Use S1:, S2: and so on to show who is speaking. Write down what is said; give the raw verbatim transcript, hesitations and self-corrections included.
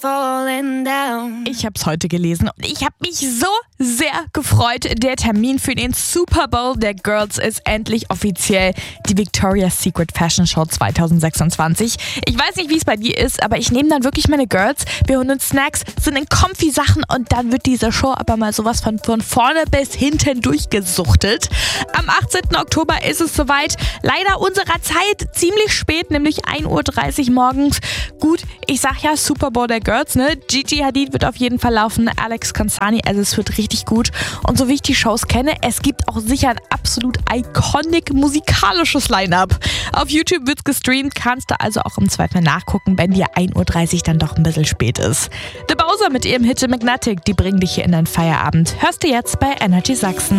S1: falling down.
S2: Ich habe es heute gelesen und ich habe mich so sehr gefreut. Der Termin für den Super Bowl der Girls ist endlich offiziell, die Victoria's Secret Fashion Show zwanzig sechsundzwanzig. Ich weiß nicht, wie es bei dir ist, aber ich nehme dann wirklich meine Girls, wir holen uns Snacks, sind in comfy Sachen und dann wird diese Show aber mal sowas von, von vorne bis hinten durchgesuchtet. Am achtzehnten Oktober ist es soweit. Leider unserer Zeit ziemlich spät, nämlich ein Uhr dreißig morgens. Gut, ich sag ja Super Bowl der Girls, ne? Gigi Hadid wird auf jeden Fall laufen, Alex Consani, also es wird richtig gut. Und so wie ich die Shows kenne, es gibt auch sicher ein absolut iconic musikalisches Line-Up. Auf YouTube wird's gestreamt, kannst du also auch im Zweifel nachgucken, wenn dir ein Uhr dreißig dann doch ein bisschen spät ist. The Bowser mit ihrem Hit Magnetic, die bringen dich hier in deinen Feierabend. Hörst du jetzt bei Energy Sachsen.